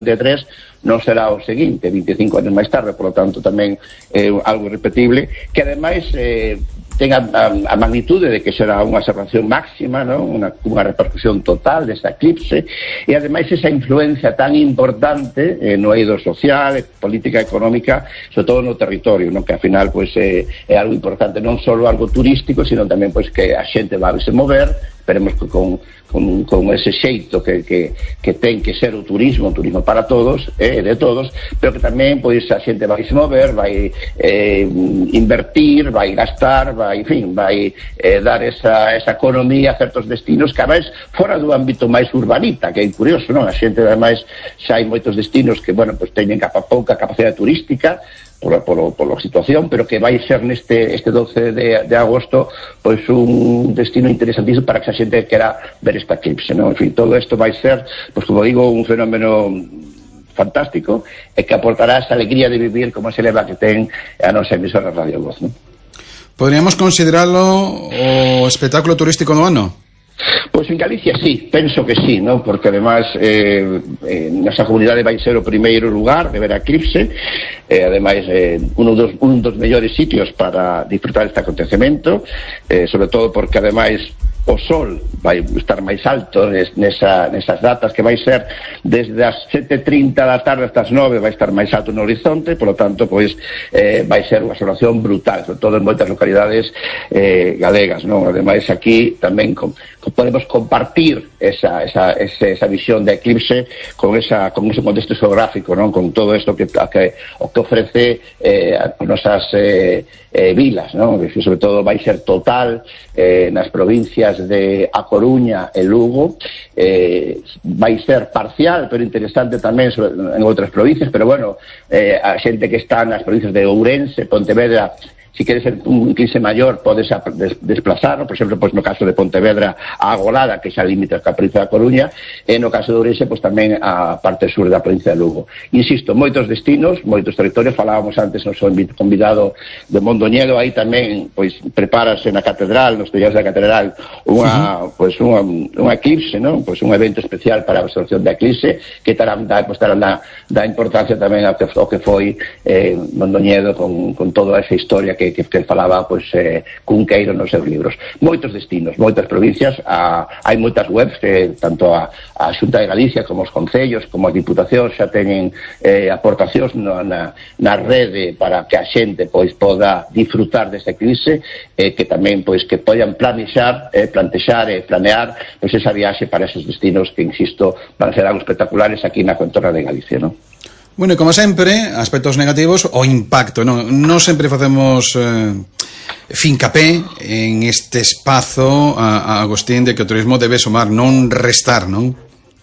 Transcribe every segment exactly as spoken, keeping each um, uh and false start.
de tres non será o seguinte, veinticinco anos máis tarde, por lo tanto tamén é eh, algo irrepetible, que ademais eh, ten a, a, a magnitude de que será unha observación máxima, ¿no? unha, unha repercusión total desta eclipse, e ademais esa influencia tan importante eh, no eido social, política económica, sobre todo no territorio, ¿no? Que ao final pues, eh, é algo importante, non só algo turístico, sino tamén pues, que a xente vai se mover, esperemos que con Con, con ese xeito que, que, que ten que ser o turismo, o turismo para todos, eh, de todos, pero que tamén pois, a xente vai se mover, vai eh, invertir, vai gastar, vai, en fin, vai eh, dar esa, esa economía a certos destinos que, ademais, fora do ámbito máis urbanita, que é curioso, non? A xente, ademais, xa hai moitos destinos que, bueno, pois teñen capa pouca capacidade turística, Por, por, por la situación, pero que vai ser neste este doce de, de agosto pois un destino interesantísimo para que a xente quera ver esta eclipse, ¿no? En fin, todo isto vai ser, pois como digo, un fenómeno fantástico e que aportará esa alegría de vivir como se leva que ten a nosa emisora Radio Voz, ¿no? Podríamos considerarlo o espectáculo turístico do ano? Pois en Galicia sí, penso que sí, ¿no? Porque además eh, eh, nosa comunidade vai ser o primeiro lugar de ver a eclipse, eh, ademais eh, un, dos, un dos mellores sitios para disfrutar este acontecemento, eh, sobre todo porque ademais o sol vai estar máis alto nesa, nesas datas, que vai ser desde as sete e trinta da tarde hasta as nove, vai estar máis alto no horizonte, por lo tanto, pois, eh, vai ser unha observación brutal, sobre todo en moitas localidades eh, galegas, non? Ademais, aquí tamén com, com, podemos compartir esa, esa, esa, esa visión de eclipse con, esa, con ese contexto geográfico, non? Con todo isto que, que, o que ofrece eh, as nosas eh, eh, vilas, non? Sobre todo vai ser total eh, nas provincias de A Coruña e Lugo, eh, vai ser parcial pero interesante tamén en outras provincias, pero bueno, eh, a xente que está nas provincias de Ourense, Pontevedra, si quere ser un eclipse maior podes desplazar, por exemplo, pois no caso de Pontevedra a Agolada, que xa limita ca provincia da Coruña, e no caso de Ourense pois tamén a parte sur da provincia de Lugo. Insisto, moitos destinos, moitos territorios, falábamos antes no seu convidado de Mondoñedo, aí tamén pois prepárase na catedral, nos collados da catedral unha, uh-huh. pois unha, unha eclipse, non? Pois un evento especial para a observación da eclipse, que tarán da, pois, tarán da, da importancia tamén ao que, ao que foi eh, Mondoñedo con, con toda esa historia que que, que falaba pois, eh, Cunqueiro nos seus libros. Moitos destinos, moitas provincias, a, hai moitas webs que tanto a, a Xunta de Galicia como os concellos, como as diputacións xa teñen eh, aportacións no, na, na rede para que a xente pois poda disfrutar desta eclipse, eh, que tamén pois que podan planexar, eh, plantexar e eh, planear pois esa viaxe para esos destinos que, insisto, van a ser algo espectaculares aquí na contorna de Galicia, non? Bueno, e como sempre, aspectos negativos, o impacto, non? Non sempre facemos eh, fincapé en este espazo a, a Agustín de que o turismo debe sumar, non restar, non?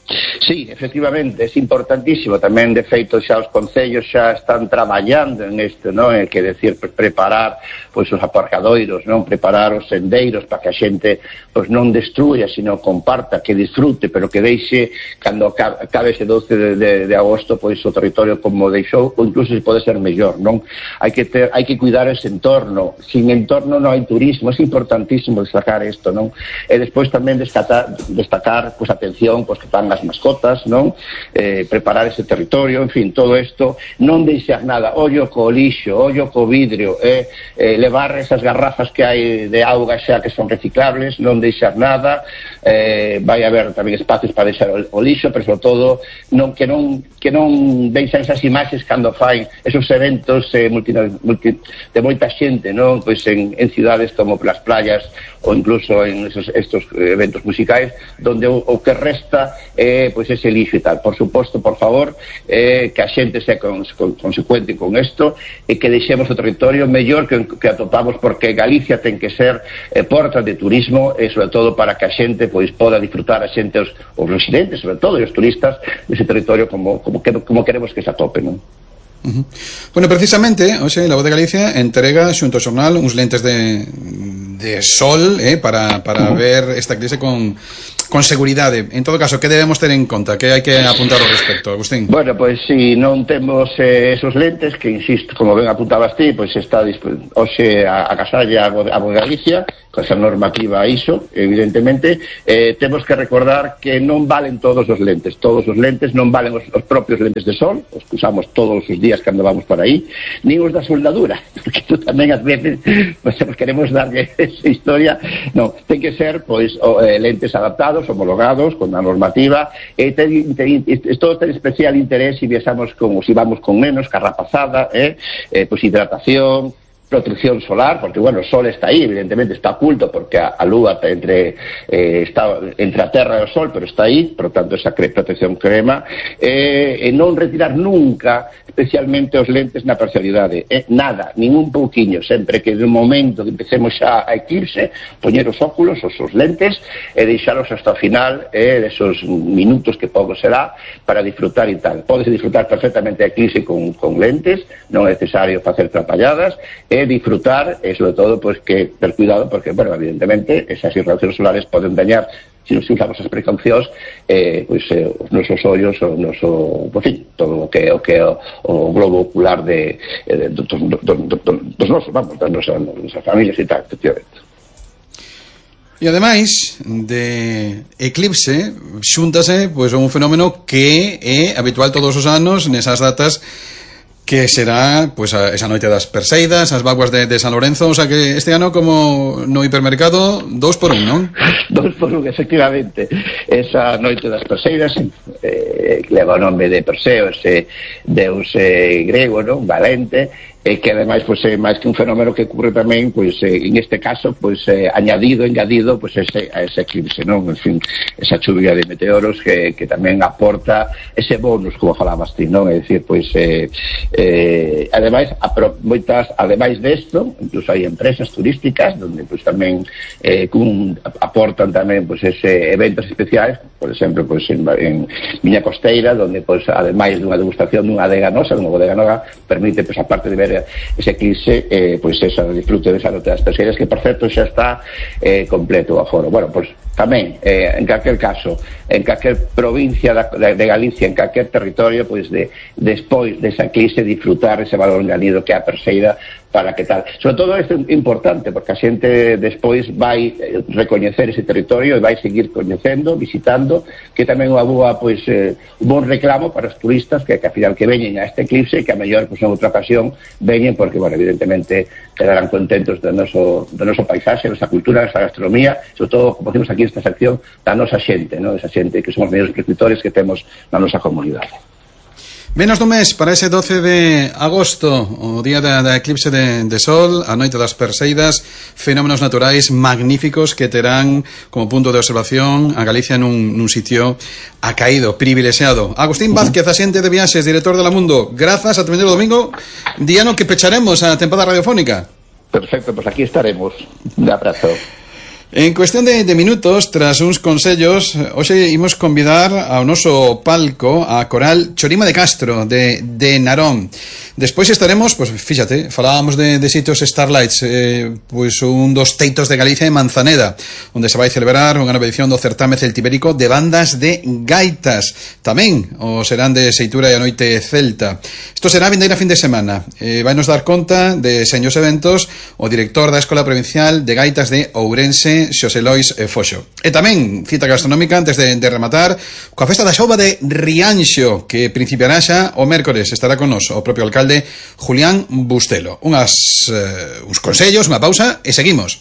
Sí, efectivamente, é importantísimo. Tamén, de feito, xa os concellos xa están traballando en isto, non? É que decir, preparar pois os aparcadoiros, non? Preparar os sendeiros para que a xente pois non destruya, sino comparta, que disfrute, pero que deixe, cando acabe ese doce de, de, de agosto, pois o territorio como deixou, ou incluso se pode ser mellor, non? Hai que ter, hai que cuidar ese entorno. Sin entorno non hai turismo, é importantísimo destacar isto, non? E despois tamén destacar, destacar pois atención, pois que fan as mascotas, non? Eh, preparar ese territorio, en fin, todo isto, non deixar nada, ollo co lixo, ollo co vidrio, eh, eh, levar esas garrafas que hai de auga xa que son reciclables, non deixar nada, eh, vai haber tamén espacios para deixar o, o lixo, pero sobre todo non, que non que non deixan esas imaxes cando fai esos eventos eh, multi, multi, de moita xente, non? Pois en, en cidades como las playas ou incluso en esos, estos eventos musicais, donde o, o que resta é pois ese lixo e tal. Por suposto, por favor, eh, que a xente sea con, con, consecuente con isto e que deixemos o territorio mellor que, que atopamos, porque Galicia ten que ser eh, porta de turismo e sobre todo para que a xente pois poda disfrutar, a xente, os, os residentes sobre todo, e os turistas dese territorio como, como, que, como queremos que se atope, non? Uh-huh. Bueno, precisamente, oxe, La Voz de Galicia entrega xunto ao xornal uns lentes de, de sol eh, para, para uh-huh. ver esta eclipse con, con seguridade. En todo caso, que debemos ter en conta? Que hai que apuntar ao respecto, Agustín? Bueno, pois pues, si non temos eh, esos lentes, que insisto, como ben apuntabas ti, pois pues, está hoxe a, a Casalla a Galicia, con esa normativa I S O, evidentemente, eh, temos que recordar que non valen todos os lentes, todos os lentes non valen os, os propios lentes de sol, os que usamos todos os días cando vamos por aí, nin os da soldadura, porque tú tamén ás veces pues, queremos darlle esa historia, non, ten que ser pois o, eh, lentes adaptados, homologados, con a normativa, e ten, ten, todo ten especial interés se si viajamos con, si vamos con menos, carrapazada, eh, eh, pois hidratación, protección solar, porque bueno, o sol está aí, evidentemente está oculto porque a, a lúa está entre eh, está entre a terra e o sol, pero está aí, por tanto esa cre protección crema, eh, e non retirar nunca especialmente os lentes na parcialidade, eh, nada, ningún pouquiño, sempre que no momento que empecemos xa a eclipse, poñer os óculos, os, os lentes e deixalos hasta o final, eh, desos minutos que pouco será para disfrutar e tal. Podes disfrutar perfectamente a eclipse con, con lentes, non é necesario facer trapalladas, e disfrutar, e sobre todo pues que ter cuidado porque, bueno, evidentemente esas irradiacións solares poden dañar, se si usamos as precaucións, eh, pues, eh, os nosos ollos, o noso, por fin, todo o que o que o, o globo ocular de, eh, dos, dos, dos, dos nosos, vamos, das nosas, nosas familias e tal, efectivamente. E ademais de eclipse, xúntase pois un fenómeno que é habitual todos os anos nesas datas, que será pues a, esa noite das Perseidas, as vaguas de, de San Lorenzo, o sea que este ano como no hipermercado, dous por un, non? Dous por un, efectivamente. Esa noite das Perseidas eh, leva o nome de Perseo, ese deus eh, grego, non? Valente, e que ademais pois é máis que un fenómeno que ocurre tamén pois eh, en este caso pois eh, añadido, engadido pois ese, a ese eclipse, non? En fin, esa chuvia de meteoros que, que tamén aporta ese bonus, como falabas ti, non? É dicir, pois eh, eh, ademais, apro, moitas, ademais desto, incluso hai empresas turísticas donde pois tamén eh, cun, aportan tamén pois ese eventos especiais, por exemplo, pois en, en Miña Costeira, donde pois ademais dunha degustación dunha adega nosa, dunha bodega nosa, permite pois aparte de ver ese eclipse, eh, pois esa disfrute desa noite das Perseidas, que por certo xa está eh, completo o aforo. Bueno, pois tamén, eh, en calquer caso, en calquer provincia da, de, de Galicia, en calquer territorio, pois de, despois desa eclipse disfrutar ese valor engadido que é a Perseida, para que tal. Sobre todo isto é importante, porque a xente despois vai recoñecer ese territorio e vai seguir coñecendo, visitando, que tamén unha boa, pois, eh, un bon reclamo para os turistas que, que ao final que veñen a este eclipse, que a mellor, pois, en outra ocasión veñen, porque, bueno, evidentemente quedarán contentos do noso, do noso paisaxe, da nosa cultura, da nosa gastronomía, sobre todo, como decimos aquí nesta sección, da nosa xente, ¿no? Esa xente que somos mellores prescriptores que temos na nosa comunidade. Menos dun mes para ese doce de agosto, o día da, da eclipse de, de sol, a noite das Perseidas, fenómenos naturais magníficos que terán como punto de observación a Galicia nun, nun sitio acaído, privilexiado. Agustín Vázquez, axente de viaxes, director de La Mundo, grazas, ata o domingo, día no que pecharemos a tempada radiofónica. Perfecto, pues aquí estaremos. Un abrazo. En cuestión de, de minutos, tras uns consellos, hoxe imos convidar ao noso palco a coral Chorima de Castro, de, de Narón. Despois estaremos, pues fíxate, falábamos de, de sitios Starlights, eh, pues un dos teitos de Galicia, en Manzaneda, onde se vai celebrar unha nova edición do certame celtibérico de bandas de gaitas. Tamén o serán de Seitura e a Noite Celta. Isto será a vindeira fin de semana. Eh, vai nos dar conta de seños eventos o director da Escola Provincial de Gaitas de Ourense, Xosé Lois Foxo. E tamén cita gastronómica antes de, de rematar coa festa da xouba de Rianxo, que principiará xa o mércores. Estará con nos o propio alcalde Julián Bustelo. Unhas, eh, uns consellos, unha pausa e seguimos.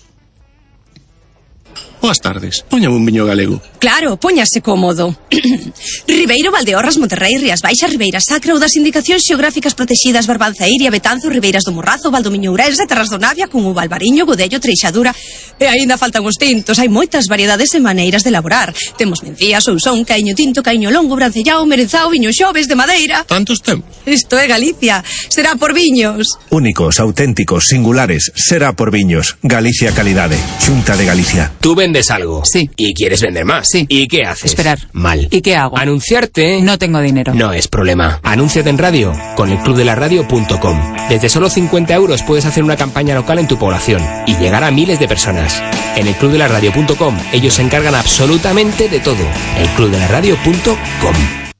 Boas tardes, póñame un viño galego. Claro, póñase cómodo. Ribeiro, Valdeorras, Monterrey, Rías Baixas, Ribeira Sacra ou das indicacións xeográficas protexidas Barbanzairia, Betanzo, Ribeiras do Morrazo, Valdomiño Ourense, Terras do Navia, con uva, Albariño, Godello, Treixadura. E aínda faltan os tintos, hai moitas variedades e maneiras de elaborar. Temos mencía, sousón, caíño tinto, caíño longo, brancellao, merenzao, viño xoves de madeira. Tantos temos. Isto é Galicia. Será por viños. Únicos, auténticos, singulares. Será por viños. Galicia Calidade. Xunta de Galicia. Tú vendes algo. Sí. ¿Y quieres vender más? Sí. ¿Y qué haces? Esperar. Mal. ¿Y qué hago? Anunciarte. No tengo dinero. No es problema. Anúnciate en radio con el club de la radio punto com. Desde solo cincuenta euros puedes hacer una campaña local en tu población y llegar a miles de personas. En el club de la radio punto com ellos se encargan absolutamente de todo. el club de la radio punto com.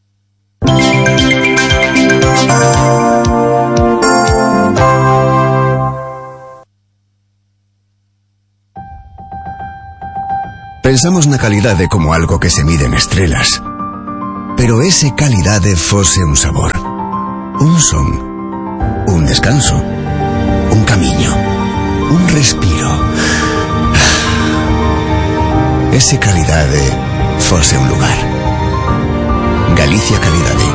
Pensamos na calidade como algo que se mide en estrelas. Pero ese calidade fose un sabor, un son, un descanso, un camiño, un respiro. Ese calidade fose un lugar. Galicia Calidade.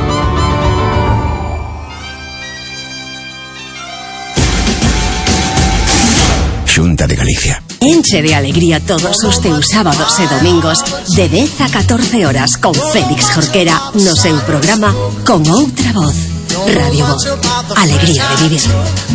Xunta de Galicia. Enche de alegría todos os teus sábados e domingos de dez a catorce horas con Félix Jorquera no seu programa Con Outra Voz. Radio Voz. Alegría de vivir.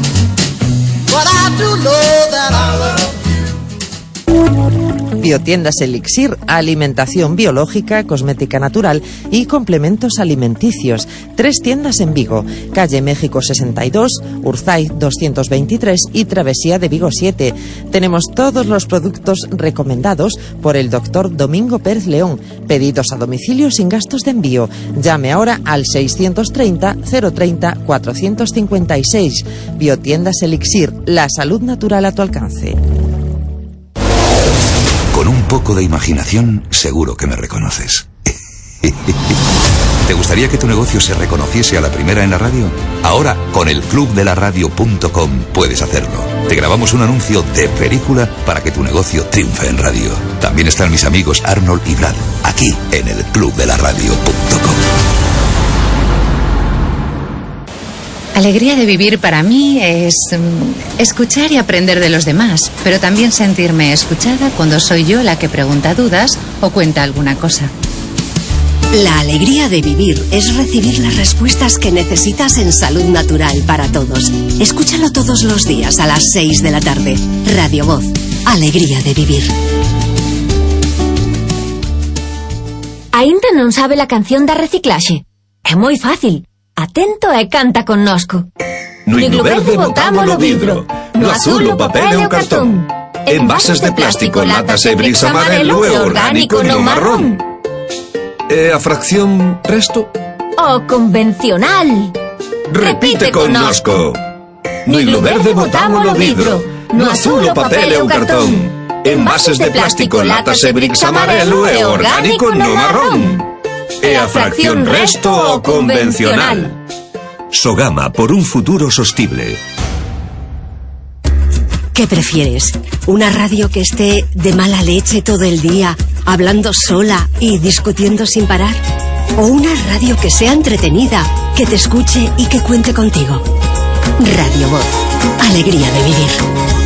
Biotiendas Elixir, alimentación biológica, cosmética natural y complementos alimenticios. Tres tiendas en Vigo, calle México sesenta y dos, Urzay doscientos veintitrés y Travesía de Vigo siete. Tenemos todos los productos recomendados por el doctor Domingo Pérez León. Pedidos a domicilio sin gastos de envío. Llame ahora al seiscientos treinta, cero treinta, cuatrocientos cincuenta y seis. Biotiendas Elixir, la salud natural a tu alcance. Con un poco de imaginación, seguro que me reconoces. ¿Te gustaría que tu negocio se reconociese a la primera en la radio? Ahora, con el club de la radio punto com puedes hacerlo. Te grabamos un anuncio de película para que tu negocio triunfe en radio. También están mis amigos Arnold y Brad, aquí en el club de la radio punto com. Alegría de vivir para mí es um, escuchar y aprender de los demás, pero también sentirme escuchada cuando soy yo la que pregunta dudas o cuenta alguna cosa. La alegría de vivir es recibir las respuestas que necesitas en Salud Natural para Todos. Escúchalo todos los días a las seis de la tarde. Radio Voz. Alegría de vivir. Aínda non sabe la canción da reciclaxe? É moi fácil. Atento e canta connosco. No iglo verde botámolo vidro, no azul o papel e o cartón. Envases de plástico, latas e bricks amarelo e orgánico no marrón. E a fracción resto? O convencional. Repite connosco. No iglo verde botámolo vidro, no azul o papel e o cartón. Envases de plástico, latas e bricks amarelo e orgánico no marrón. E a fracción resto o convencional. Sogama, por un futuro sostible. ¿Qué prefieres? ¿Una radio que esté de mala leche todo el día, hablando sola y discutiendo sin parar? ¿O una radio que sea entretenida, que te escuche y que cuente contigo? Radio Voz. Alegría de vivir.